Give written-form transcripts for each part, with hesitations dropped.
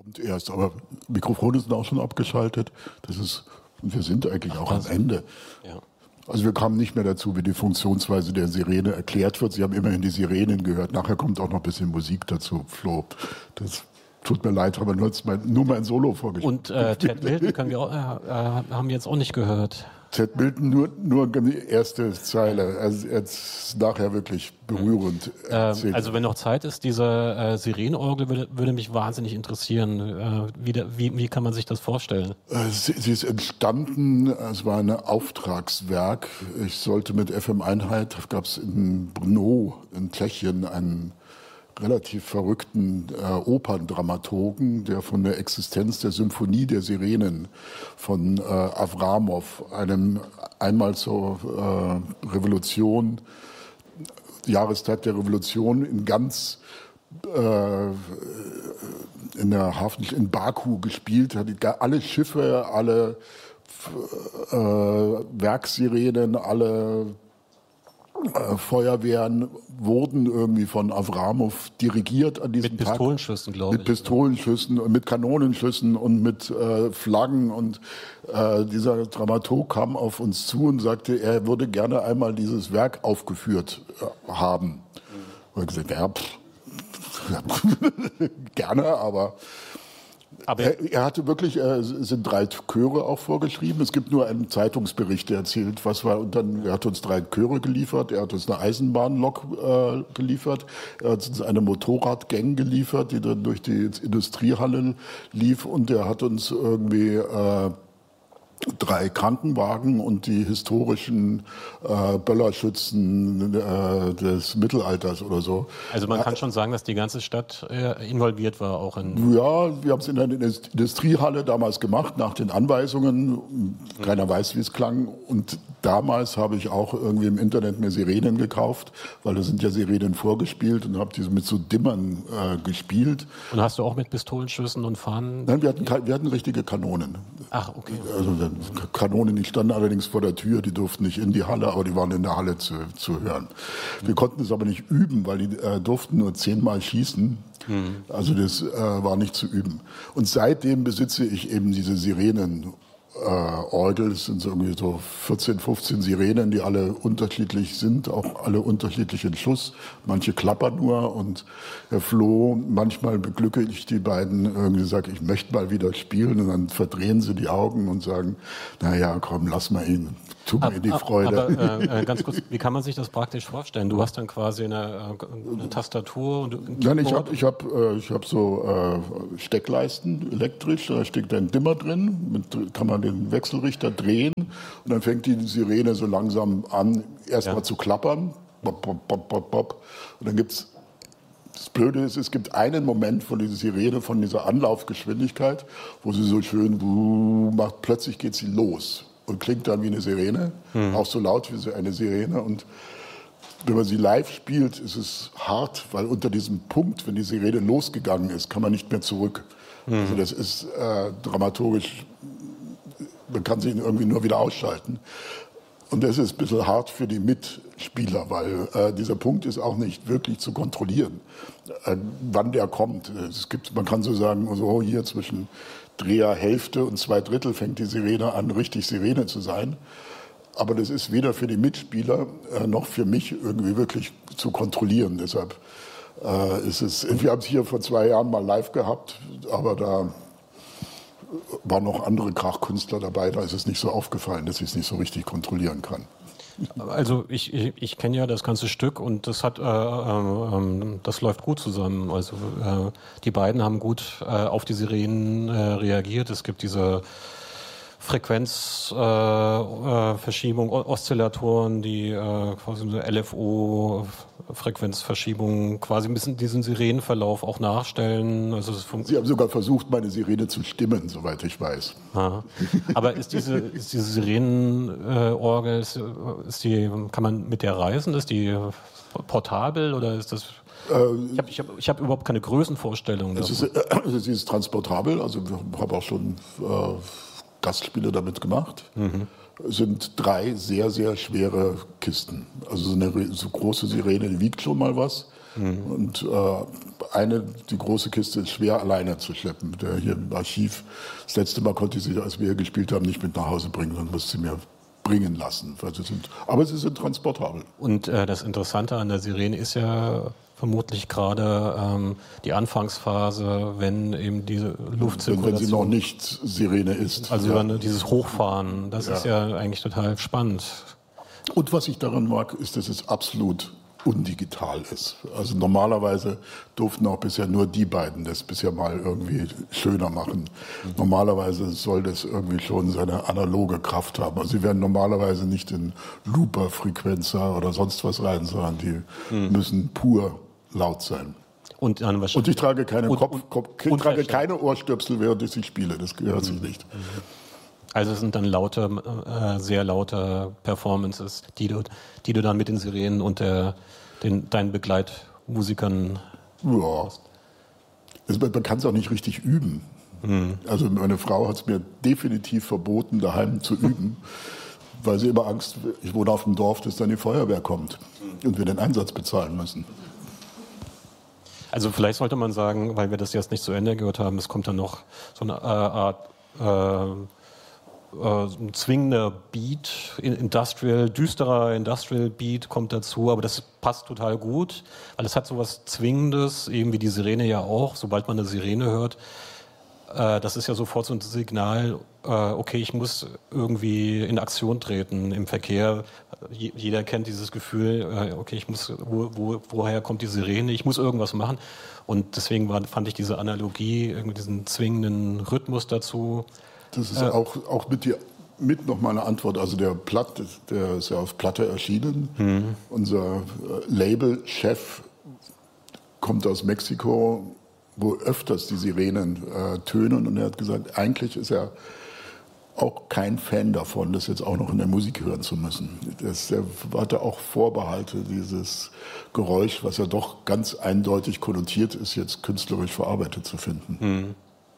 Kommt erst, aber Mikrofone sind auch schon abgeschaltet. Und wir sind eigentlich auch am Ende. Ja. Also wir kamen nicht mehr dazu, wie die Funktionsweise der Sirene erklärt wird. Sie haben immerhin die Sirenen gehört. Nachher kommt auch noch ein bisschen Musik dazu, Flo. Das tut mir leid, aber nur mein Solo vorgestellt. Und Ted Milton haben wir jetzt auch nicht gehört. Ted Milton nur die erste Zeile. Also jetzt nachher wirklich berührend erzählt. Also wenn noch Zeit ist, diese Sirenenorgel würde mich wahnsinnig interessieren. Wie kann man sich das vorstellen? Sie ist entstanden, es war ein Auftragswerk. Ich sollte mit FM Einheit, gab es in Brno in Tschechien einen relativ verrückten Operndramaturgen, der von der Existenz der Symphonie der Sirenen von Avramow, einem einmal zur Revolution, Jahrestag der Revolution in der Hafen in Baku gespielt hat. Alle Schiffe, alle Werkssirenen, alle Feuerwehren wurden irgendwie von Avramow dirigiert an diesem Tag. Mit Pistolenschüssen, glaube ich. Mit Pistolenschüssen und mit Kanonenschüssen und mit Flaggen. Und dieser Dramaturg kam auf uns zu und sagte, er würde gerne einmal dieses Werk aufgeführt haben. Und ich gesagt, ja, gerne, aber er hatte wirklich, es sind 3 Chöre auch vorgeschrieben. Es gibt nur einen Zeitungsbericht, der erzählt, was war. Und dann, er hat uns 3 Chöre geliefert, er hat uns eine Eisenbahnlok geliefert, er hat uns eine Motorradgang geliefert, die dann durch die Industriehalle lief. Und er hat uns irgendwie 3 Krankenwagen und die historischen Böllerschützen des Mittelalters oder so. Also man kann schon sagen, dass die ganze Stadt involviert war auch in... Ja, wir haben es in der Industriehalle damals gemacht, nach den Anweisungen. Keiner weiß, wie es klang. Und damals habe ich auch irgendwie im Internet mir Sirenen gekauft, weil da sind ja Sirenen vorgespielt und habe diese mit so Dimmern gespielt. Und hast du auch mit Pistolenschüssen und Fahnen? Nein, wir hatten richtige Kanonen. Ach, okay. Also Kanonen, die standen allerdings vor der Tür, die durften nicht in die Halle, aber die waren in der Halle zu hören. Wir konnten es aber nicht üben, weil die durften nur 10-mal schießen. Also das war nicht zu üben. Und seitdem besitze ich eben diese Sirenen. Orgel, es sind so irgendwie so 14, 15 Sirenen, die alle unterschiedlich sind, auch alle unterschiedlichen Schuss. Manche klappern nur und Herr Floh, manchmal beglücke ich die beiden, irgendwie sage ich möchte mal wieder spielen und dann verdrehen sie die Augen und sagen, naja, komm, lass mal ihn, tu mir die Freude. Aber ganz kurz, wie kann man sich das praktisch vorstellen? Du hast dann quasi eine Tastatur und ein Nein, ich hab so Steckleisten elektrisch, da steckt ein Dimmer drin, kann man den Wechselrichter drehen und dann fängt die Sirene so langsam an, erstmal zu klappern. Bop, bop, bop, bop, bop. Und dann gibt's, das Blöde ist, es gibt einen Moment von dieser Sirene, von dieser Anlaufgeschwindigkeit, wo sie so schön macht, plötzlich geht sie los und klingt dann wie eine Sirene, auch so laut wie eine Sirene. Und wenn man sie live spielt, ist es hart, weil unter diesem Punkt, wenn die Sirene losgegangen ist, kann man nicht mehr zurück. Also das ist dramaturgisch, man kann sie irgendwie nur wieder ausschalten. Und das ist ein bisschen hart für die Mitspieler, weil dieser Punkt ist auch nicht wirklich zu kontrollieren, wann der kommt. Man kann so sagen, so hier zwischen Dreherhälfte und 2/3 fängt die Sirene an, richtig Sirene zu sein. Aber das ist weder für die Mitspieler noch für mich irgendwie wirklich zu kontrollieren. Deshalb wir haben es hier vor 2 Jahren mal live gehabt, aber da waren noch andere Krachkünstler dabei, da ist es nicht so aufgefallen, dass ich es nicht so richtig kontrollieren kann. Also ich kenne ja das ganze Stück und das läuft gut zusammen. Also die beiden haben gut auf die Sirenen reagiert. Es gibt diese Frequenzverschiebung, Oszillatoren, die quasi eine LFO-Frequenzverschiebung quasi ein bisschen diesen Sirenenverlauf auch nachstellen. Also Sie haben sogar versucht, meine Sirene zu stimmen, soweit ich weiß. Aha. Aber ist diese Sirenenorgel, kann man mit der reisen? Ist die portabel oder ist das... Ich hab überhaupt keine Größenvorstellung. Sie ist transportabel, also ich habe auch schon Gastspiele damit gemacht. Es sind 3 sehr, sehr schwere Kisten. Also so eine so große Sirene, die wiegt schon mal was. Und die große Kiste ist schwer alleine zu schleppen. Der hier im Archiv, das letzte Mal konnte ich sie, als wir hier gespielt haben, nicht mit nach Hause bringen, dann musste sie mir bringen lassen. Aber sie sind transportabel. Und das Interessante an der Sirene ist ja vermutlich gerade die Anfangsphase, wenn eben diese Luftzirkulation... Wenn sie noch nicht Sirene ist. Also dieses Hochfahren, das ist ja eigentlich total spannend. Und was ich daran mag, ist, dass es absolut undigital ist. Also normalerweise durften auch bisher nur die beiden das bisher mal irgendwie schöner machen. Normalerweise soll das irgendwie schon seine analoge Kraft haben. Also sie werden normalerweise nicht in Looper-Frequenzer oder sonst was rein, sondern die müssen pur laut sein. Und ich trage keine keine Ohrstöpsel, während ich sie spiele. Das gehört sich nicht. Also es sind dann sehr laute Performances, die du dann mit den Sirenen und deinen Begleitmusikern hast. Man kann es auch nicht richtig üben. Also meine Frau hat es mir definitiv verboten, daheim zu üben, weil sie immer Angst, ich wohne auf dem Dorf, dass dann die Feuerwehr kommt und wir den Einsatz bezahlen müssen. Also vielleicht sollte man sagen, weil wir das jetzt nicht zu Ende gehört haben, es kommt dann noch so eine Art ein zwingender Beat, düsterer Industrial Beat kommt dazu, aber das passt total gut, weil es hat so was Zwingendes, eben wie die Sirene ja auch, sobald man eine Sirene hört, das ist ja sofort so ein Signal, okay, ich muss irgendwie in Aktion treten im Verkehr. Jeder kennt dieses Gefühl, okay, ich muss, woher kommt die Sirene? Ich muss irgendwas machen. Und deswegen fand ich diese Analogie, irgendwie diesen zwingenden Rhythmus dazu. Das ist auch mit noch mal eine Antwort. Also der ist ja auf Platte erschienen. Unser Label-Chef kommt aus Mexiko, wo öfters die Sirenen tönen. Und er hat gesagt, eigentlich ist er auch kein Fan davon, das jetzt auch noch in der Musik hören zu müssen. Er hatte auch Vorbehalte, dieses Geräusch, was ja doch ganz eindeutig konnotiert ist, jetzt künstlerisch verarbeitet zu finden.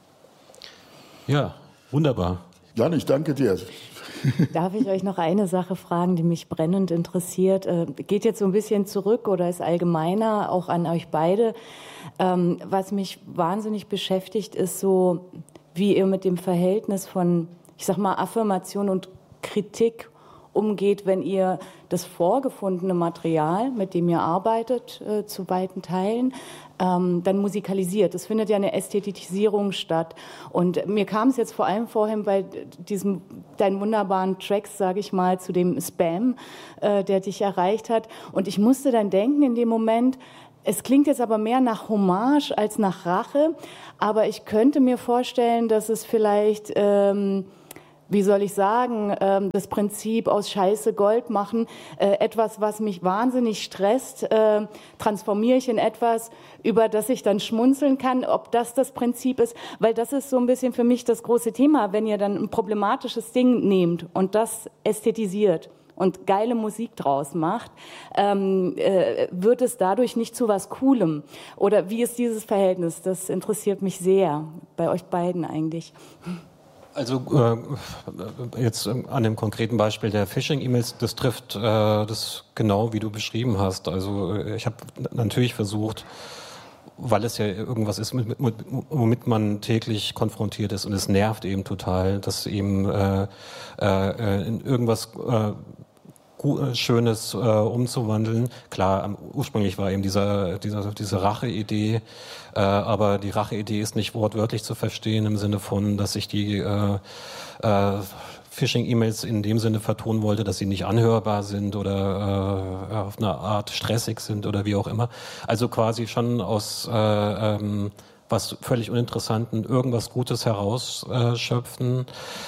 Ja, wunderbar. Jan, ich danke dir. Darf ich euch noch eine Sache fragen, die mich brennend interessiert? Geht jetzt so ein bisschen zurück oder ist allgemeiner, auch an euch beide. Was mich wahnsinnig beschäftigt, ist so, wie ihr mit dem Verhältnis von, ich sag mal, Affirmation und Kritik umgeht, wenn ihr das vorgefundene Material, mit dem ihr arbeitet, zu weiten Teilen, dann musikalisiert. Es findet ja eine Ästhetisierung statt. Und mir kam es jetzt vor allem vorhin bei deinen wunderbaren Tracks, sage ich mal, zu dem Spam, der dich erreicht hat. Und ich musste dann denken in dem Moment, es klingt jetzt aber mehr nach Hommage als nach Rache, aber ich könnte mir vorstellen, dass es vielleicht, wie soll ich sagen, das Prinzip aus Scheiße Gold machen, etwas, was mich wahnsinnig stresst, transformiere ich in etwas, über das ich dann schmunzeln kann, ob das Prinzip ist, weil das ist so ein bisschen für mich das große Thema, wenn ihr dann ein problematisches Ding nehmt und das ästhetisiert und geile Musik draus macht, wird es dadurch nicht zu was Coolem. Oder wie ist dieses Verhältnis? Das interessiert mich sehr, bei euch beiden eigentlich. Also jetzt an dem konkreten Beispiel der Phishing-E-Mails, das trifft das genau, wie du beschrieben hast. Also ich habe natürlich versucht, weil es ja irgendwas ist, womit man täglich konfrontiert ist und es nervt eben total, dass eben in irgendwas Schönes umzuwandeln. Klar, ursprünglich war eben diese Rache-Idee, aber die Rache-Idee ist nicht wortwörtlich zu verstehen im Sinne von, dass ich die Phishing-E-Mails in dem Sinne vertonen wollte, dass sie nicht anhörbar sind oder auf eine Art stressig sind oder wie auch immer. Also quasi schon aus was völlig Uninteressanten irgendwas Gutes herausschöpfen.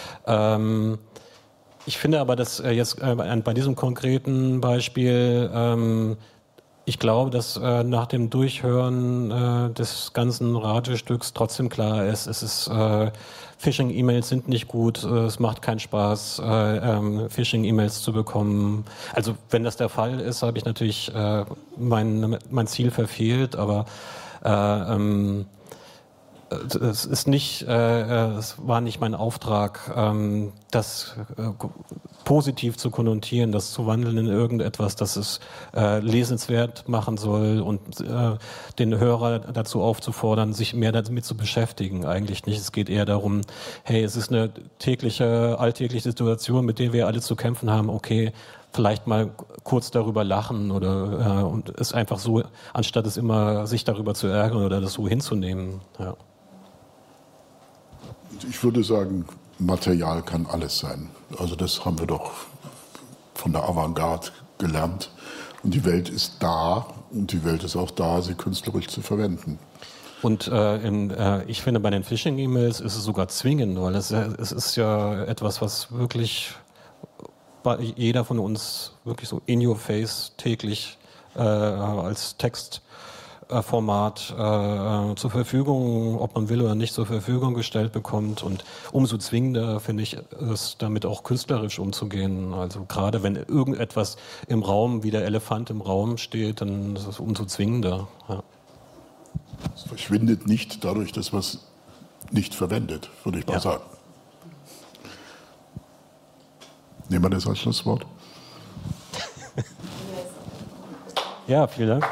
Ich finde aber, dass jetzt bei diesem konkreten Beispiel, ich glaube, dass nach dem Durchhören des ganzen Radiostücks trotzdem klar ist, Phishing-E-Mails sind nicht gut, es macht keinen Spaß, Phishing-E-Mails zu bekommen. Also wenn das der Fall ist, habe ich natürlich mein Ziel verfehlt, aber es ist nicht, es war nicht mein Auftrag, das positiv zu konnotieren, das zu wandeln in irgendetwas, das es lesenswert machen soll und den Hörer dazu aufzufordern, sich mehr damit zu beschäftigen. Eigentlich nicht. Es geht eher darum, hey, es ist eine alltägliche Situation, mit der wir alle zu kämpfen haben. Okay, vielleicht mal kurz darüber lachen oder und es einfach so, anstatt es immer sich darüber zu ärgern oder das so hinzunehmen. Ja. Ich würde sagen, Material kann alles sein. Also das haben wir doch von der Avantgarde gelernt. Und die Welt ist da und die Welt ist auch da, sie künstlerisch zu verwenden. Und ich finde, bei den Phishing-E-Mails ist es sogar zwingend, weil es ist ja etwas, was wirklich jeder von uns wirklich so in your face täglich als Textformat zur Verfügung, ob man will oder nicht, zur Verfügung gestellt bekommt. Und umso zwingender finde ich es, damit auch künstlerisch umzugehen. Also gerade wenn irgendetwas im Raum, wie der Elefant im Raum steht, dann ist es umso zwingender. Ja. Es verschwindet nicht dadurch, dass man es nicht verwendet, würde ich mal sagen. Nehmen wir das als Schlusswort. Ja, vielen Dank.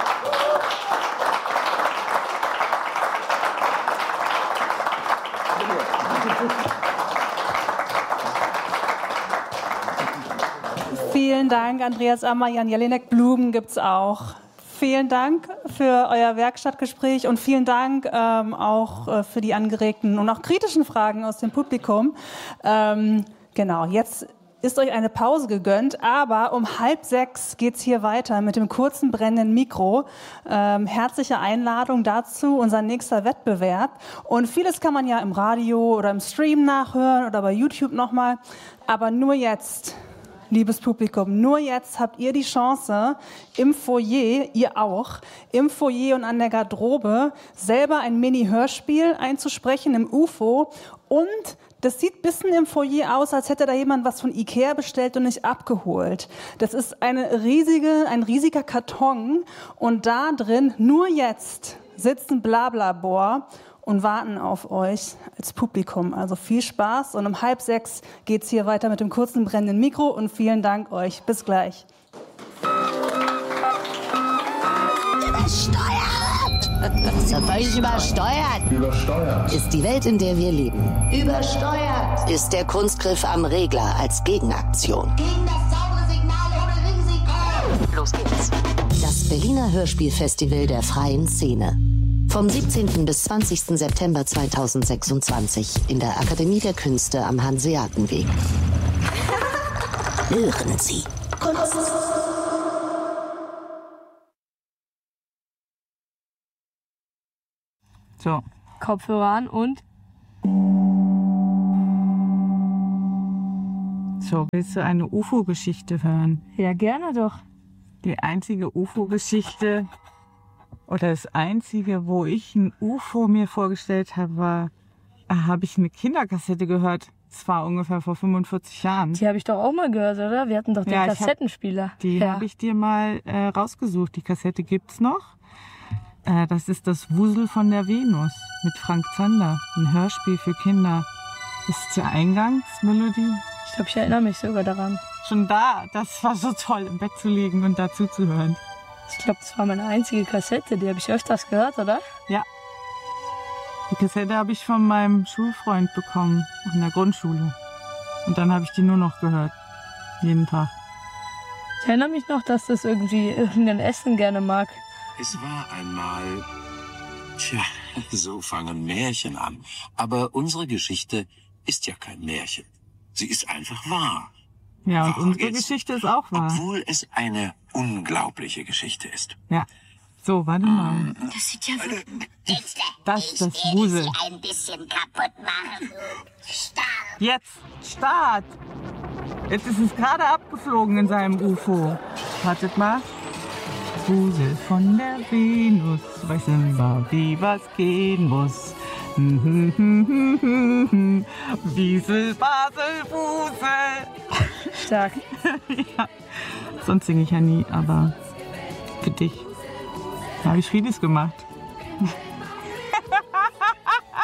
Vielen Dank, Andreas Ammer, Jan Jelinek. Blumen gibt's auch. Vielen Dank für euer Werkstattgespräch und vielen Dank auch für die angeregten und auch kritischen Fragen aus dem Publikum. Genau, jetzt ist euch eine Pause gegönnt, aber um 5:30 geht's hier weiter mit dem kurzen brennenden Mikro. Herzliche Einladung dazu, unser nächster Wettbewerb. Und vieles kann man ja im Radio oder im Stream nachhören oder bei YouTube nochmal. Aber nur jetzt, liebes Publikum, nur jetzt habt ihr die Chance, im Foyer, ihr auch, im Foyer und an der Garderobe selber ein Mini-Hörspiel einzusprechen im UFO. Und das sieht ein bisschen im Foyer aus, als hätte da jemand was von Ikea bestellt und nicht abgeholt. Das ist ein riesiger Karton und da drin, nur jetzt, sitzen Blablabor und warten auf euch als Publikum. Also viel Spaß und um 5:30 geht's hier weiter mit dem kurzen brennenden Mikro und vielen Dank euch. Bis gleich. So völlig übersteuert. Übersteuert. Ist die Welt, in der wir leben. Übersteuert. Ist der Kunstgriff am Regler als Gegenaktion. Gegen das saubere Signal ohne Risiko. Los geht's. Das Berliner Hörspielfestival der freien Szene. Vom 17. bis 20. September 2026 in der Akademie der Künste am Hanseatenweg. Hören Sie. Kunst. So, Kopfhörer an und... So, willst du eine UFO-Geschichte hören? Ja, gerne doch. Die einzige UFO-Geschichte oder das einzige, wo ich ein UFO mir vorgestellt habe, war, habe ich eine Kinderkassette gehört. Das war ungefähr vor 45 Jahren. Die habe ich doch auch mal gehört, oder? Wir hatten doch den Kassettenspieler. Die habe ich dir mal rausgesucht. Die Kassette gibt's noch. Das ist das Wusel von der Venus mit Frank Zander. Ein Hörspiel für Kinder. Das ist die Eingangsmelodie. Ich glaube, ich erinnere mich sogar daran. Schon da, das war so toll, im Bett zu liegen und dazu zu hören. Ich glaube, das war meine einzige Kassette. Die habe ich öfters gehört, oder? Ja. Die Kassette habe ich von meinem Schulfreund bekommen, in der Grundschule. Und dann habe ich die nur noch gehört. Jeden Tag. Ich erinnere mich noch, dass das irgendwie irgendein Essen gerne mag. Es war einmal... Tja, so fangen Märchen an. Aber unsere Geschichte ist ja kein Märchen. Sie ist einfach wahr. Ja, und wahr unsere Geschichte ist auch wahr. Obwohl es eine unglaubliche Geschichte ist. Ja. So, warte mal. Das sieht ja wirklich... Das ist das Wusel. ein bisschen kaputt machen. Start. Jetzt, Start! Jetzt ist es gerade abgeflogen in seinem UFO. Wartet mal. Wusel von der Venus, weiß immer, wie was gehen muss. Wiesel, Basel, Wusel. Stark. Ja. Sonst singe ich ja nie, aber für dich habe ich vieles gemacht.